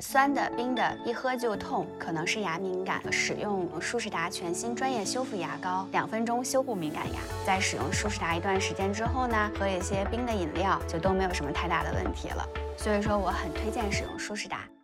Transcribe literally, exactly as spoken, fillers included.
酸的、冰的，一喝就痛，可能是牙敏感。使用舒适达全新专业修复牙膏，两分钟修护敏感牙。在使用舒适达一段时间之后呢，喝一些冰的饮料就都没有什么太大的问题了。所以说我很推荐使用舒适达。